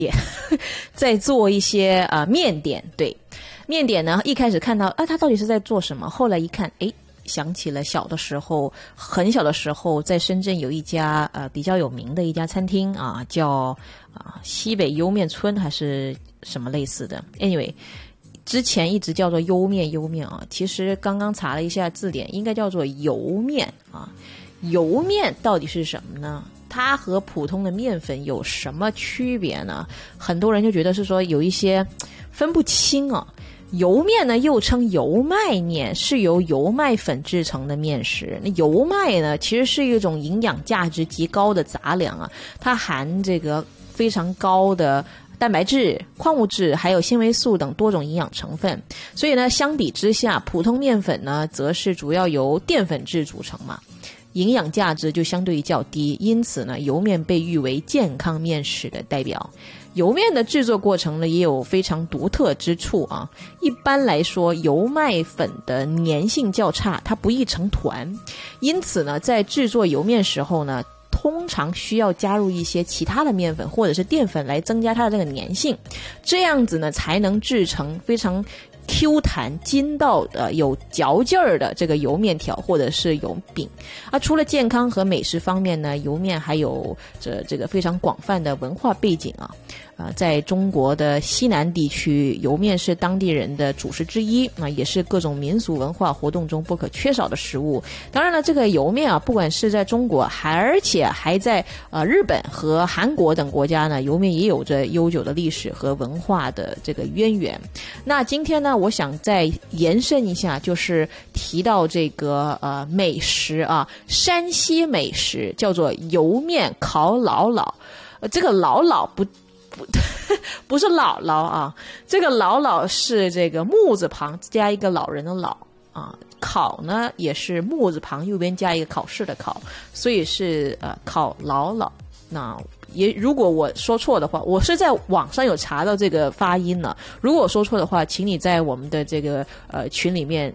在做一些面点。对，面点呢一开始看到他到底是在做什么，后来一看想起了小的时候，很小的时候，在深圳有一家比较有名的一家餐厅啊，叫西北莜面村还是什么类似的。Anyway， 之前一直叫做莜面啊，其实刚刚查了一下字典，应该叫做油面啊。油面到底是什么呢？它和普通的面粉有什么区别呢？很多人就觉得是说有一些分不清啊。油面呢又称油麦面，是由油麦粉制成的面食。那油麦呢其实是一种营养价值极高的杂粮啊，它含这个非常高的蛋白质、矿物质还有纤维素等多种营养成分。所以呢相比之下，普通面粉呢则是主要由淀粉质组成嘛，营养价值就相对于较低，因此呢油面被誉为健康面食的代表。油面的制作过程呢也有非常独特之处啊。一般来说，油麦粉的粘性较差，它不易成团，因此呢在制作油面时候呢，通常需要加入一些其他的面粉或者是淀粉来增加它的这个粘性，这样子呢才能制成非常Q 弹筋道的有嚼劲儿的这个油面条或者是油饼。除了健康和美食方面呢，油面还有这个非常广泛的文化背景啊。在中国的西南地区，油面是当地人的主食之一，也是各种民俗文化活动中不可缺少的食物。当然了，这个油面不管是在中国，而且还在日本和韩国等国家呢，油面也有着悠久的历史和文化的这个渊源。那今天呢，我想再延伸一下，就是提到这个美食啊，山西美食叫做油面烤姥姥。这个姥姥不是姥姥啊，这个姥姥是这个木字旁加一个老人的老啊，考呢也是木字旁右边加一个考试的考，所以是考姥姥。那也如果我说错的话，我是在网上有查到这个发音呢，如果我说错的话，请你在我们的这个群里面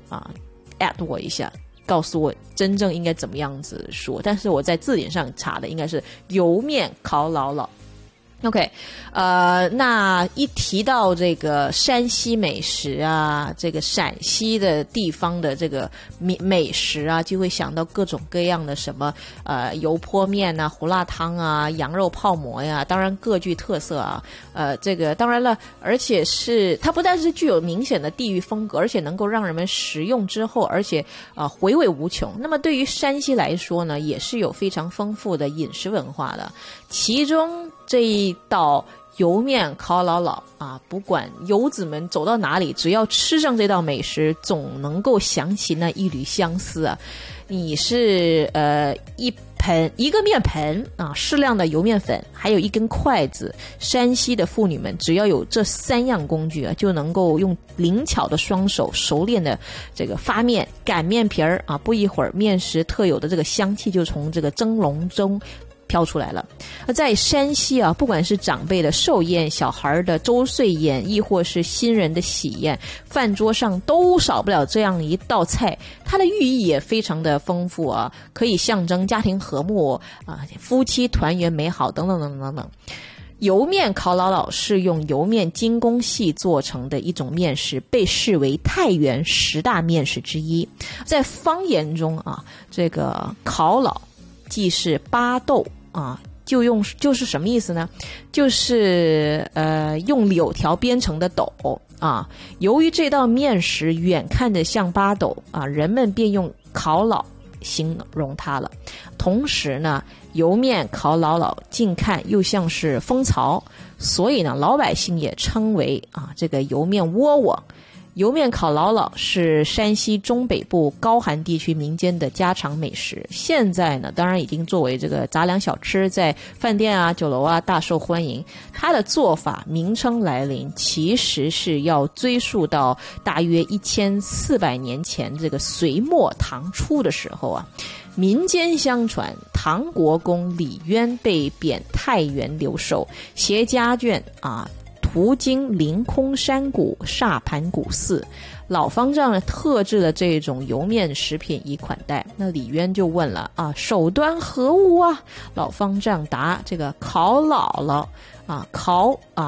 @我一下，告诉我真正应该怎么样子说。但是我在字典上查的应该是油面烤姥姥。OK， 那一提到这个山西美食啊，这个陕西的地方的这个美食啊，就会想到各种各样的什么油泼面啊、胡辣汤啊、羊肉泡馍呀，当然各具特色啊。这个当然了，而且是它不但是具有明显的地域风格，而且能够让人们食用之后，而且回味无穷。那么对于山西来说呢，也是有非常丰富的饮食文化的，其中这一道油面烤姥姥啊，不管游子们走到哪里，只要吃上这道美食，总能够想起那一缕相思啊。你是一个面盆啊，适量的油面粉，还有一根筷子。山西的妇女们只要有这3样工具啊，就能够用灵巧的双手熟练的这个发面、擀面皮儿啊，不一会儿面食特有的这个香气就从这个蒸笼中飘出来了。在山西啊，不管是长辈的寿宴、小孩的周岁宴，亦或是新人的喜宴，饭桌上都少不了这样一道菜。它的寓意也非常的丰富啊，可以象征家庭和睦啊、夫妻团圆美好等等等等等等。油面烤姥姥是用油面精工细做成的一种面食，被视为太原10大面食之一。在方言中啊，这个烤姥既是巴豆啊，就是什么意思呢？就是用柳条编成的斗啊。由于这道面食远看着像巴斗啊，人们便用烤姥形容它了。同时呢，油面烤姥姥近看又像是蜂巢，所以呢，老百姓也称为这个油面窝窝。油面烤姥姥是山西中北部高寒地区民间的家常美食，现在呢，当然已经作为这个杂粮小吃，在饭店啊、酒楼啊大受欢迎。它的做法名称来临，其实是要追溯到大约1400年前这个隋末唐初的时候啊。民间相传，唐国公李渊被贬太原留守，携家眷途经凌空山谷、煞盘古寺，老方丈特制的这种油面食品以款待。那李渊就问了手端何物啊？老方丈答：这个烤姥姥烤